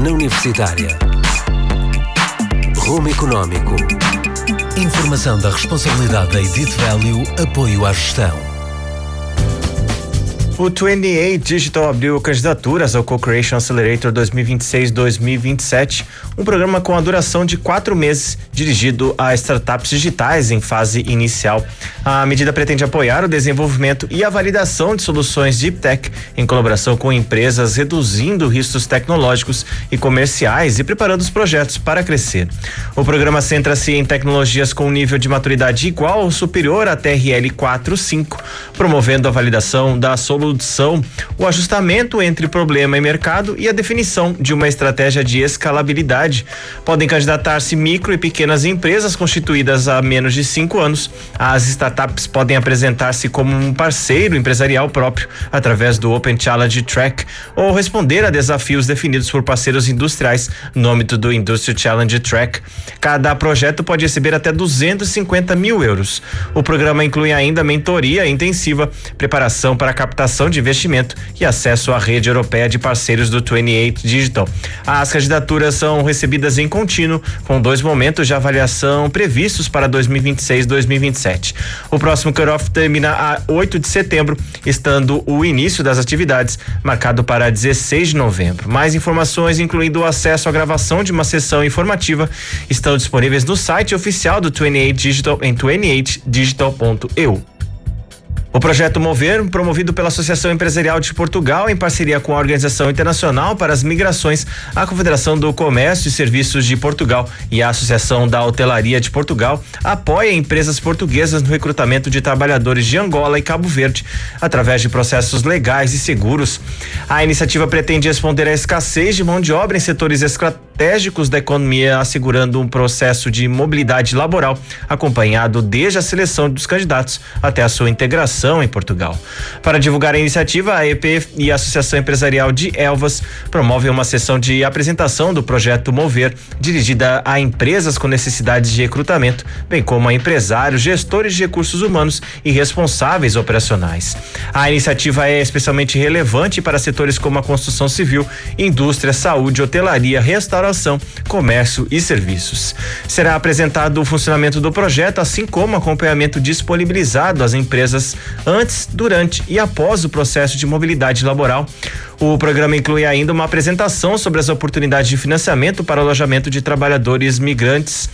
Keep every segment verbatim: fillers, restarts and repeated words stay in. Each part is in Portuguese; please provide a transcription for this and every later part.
na Universitária. Rumo Económico. Informação da responsabilidade da Edit Value, apoio à gestão. O vinte e oito Digital abriu candidaturas ao Co-Creation Accelerator dois mil e vinte e seis a dois mil e vinte e sete, um programa com a duração de quatro meses, dirigido a startups digitais em fase inicial. A medida pretende apoiar o desenvolvimento e a validação de soluções Deep Tech em colaboração com empresas, reduzindo riscos tecnológicos e comerciais e preparando os projetos para crescer. O programa centra-se em tecnologias com nível de maturidade igual ou superior a T R L quatro cinco, promovendo a validação da solução, o ajustamento entre problema e mercado e a definição de uma estratégia de escalabilidade. Podem candidatar-se micro e pequenas empresas constituídas há menos de cinco anos. As startups podem apresentar-se como um parceiro empresarial próprio através do Open Challenge Track ou responder a desafios definidos por parceiros industriais no âmbito do Industry Challenge Track. Cada projeto pode receber até duzentos e cinquenta mil euros. O programa inclui ainda mentoria intensiva, preparação para a captação de investimento e acesso à rede europeia de parceiros do vinte e oito Digital. As candidaturas são recebidas em contínuo, com dois momentos de avaliação previstos para dois mil e vinte e seis e dois mil e vinte e sete. O próximo cut-off termina a oito de setembro, estando o início das atividades marcado para dezesseis de novembro. Mais informações, incluindo o acesso à gravação de uma sessão informativa, estão disponíveis no site oficial do vinte e oito Digital em vinte e oito digital ponto e u. O projeto Mover, promovido pela Associação Empresarial de Portugal em parceria com a Organização Internacional para as Migrações, a Confederação do Comércio e Serviços de Portugal e a Associação da Hotelaria de Portugal, apoia empresas portuguesas no recrutamento de trabalhadores de Angola e Cabo Verde, através de processos legais e seguros. A iniciativa pretende responder à escassez de mão de obra em setores estratégicos da economia, assegurando um processo de mobilidade laboral, acompanhado desde a seleção dos candidatos até a sua integração em Portugal. Para divulgar a iniciativa, a E P e a Associação Empresarial de Elvas promovem uma sessão de apresentação do projeto Mover, dirigida a empresas com necessidades de recrutamento, bem como a empresários, gestores de recursos humanos e responsáveis operacionais. A iniciativa é especialmente relevante para setores como a construção civil, indústria, saúde, hotelaria, restauração, comércio e serviços. Será apresentado o funcionamento do projeto, assim como acompanhamento disponibilizado às empresas antes, durante e após o processo de mobilidade laboral. O programa inclui ainda uma apresentação sobre as oportunidades de financiamento para o alojamento de trabalhadores migrantes.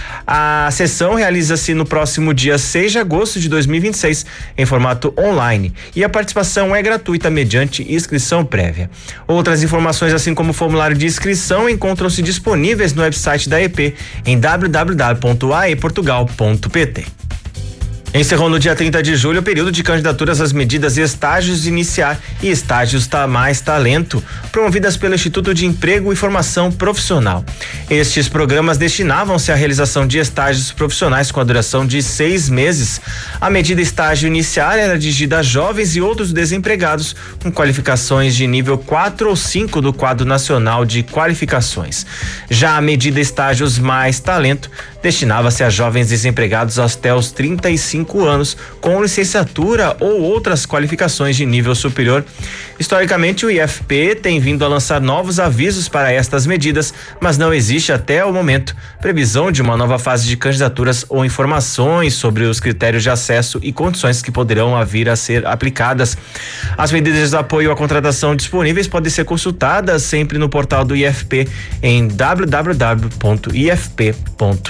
A sessão realiza-se no próximo dia seis de agosto de dois mil e vinte e seis, em formato online, e a participação é gratuita mediante inscrição prévia. Outras informações, assim como o formulário de inscrição, encontram-se disponíveis no website da E P em w w w ponto a e portugal ponto p t. Encerrou no dia trinta de julho o período de candidaturas às medidas Estágios de Iniciar e Estágios tá Mais Talento, promovidas pelo Instituto de Emprego e Formação Profissional. Estes programas destinavam-se à realização de estágios profissionais com a duração de seis meses. A medida Estágio Iniciar era dirigida a jovens e outros desempregados com qualificações de nível quatro ou cinco do Quadro Nacional de Qualificações. Já a medida Estágios Mais Talento destinava-se a jovens desempregados até os trinta e cinco anos com licenciatura ou outras qualificações de nível superior. Historicamente, o I F P tem vindo a lançar novos avisos para estas medidas, mas não existe até o momento previsão de uma nova fase de candidaturas ou informações sobre os critérios de acesso e condições que poderão vir a ser aplicadas. As medidas de apoio à contratação disponíveis podem ser consultadas sempre no portal do I F P em w w w ponto i f p ponto